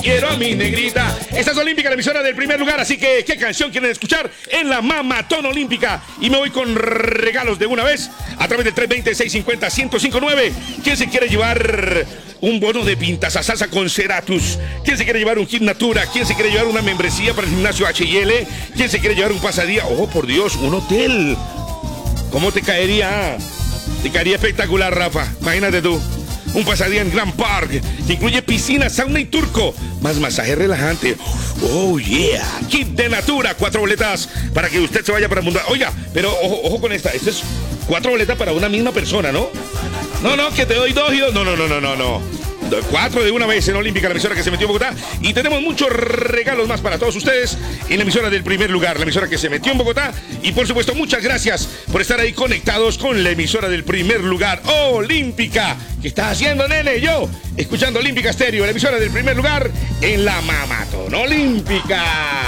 quiero a mi negrita. Esta es Olímpica, la emisora del primer lugar, así que ¿qué canción quieren escuchar? En la Mamatón Olímpica. Y me voy con regalos de una vez a través del 320-650-1059. ¿Quién se quiere llevar un bono de pintas a salsa con Ceratus? ¿Quién se quiere llevar un Kit Natura? ¿Quién se quiere llevar una membresía para el gimnasio H&L? ¿Quién se quiere llevar un pasadía? Oh, por Dios, un hotel. ¿Cómo te caería? Te caería espectacular, Rafa. Imagínate tú. Un pasadía en Grand Park que incluye piscina, sauna y turco, más masaje relajante. Oh, yeah. Kit de Natura, 4 boletas para que usted se vaya para el mundo. Oiga, pero ojo con esta. Esto es 4 boletas para una misma persona, ¿no? No, que te doy 2 y 2. No. 4 de una vez en Olímpica, la emisora que se metió en Bogotá. Y tenemos muchos regalos más para todos ustedes en la emisora del primer lugar, la emisora que se metió en Bogotá. Y por supuesto, muchas gracias por estar ahí conectados con la emisora del primer lugar, Olímpica. ¿Qué estás haciendo, nene? Yo, escuchando Olímpica Estéreo, la emisora del primer lugar en la Mamatón Olímpica.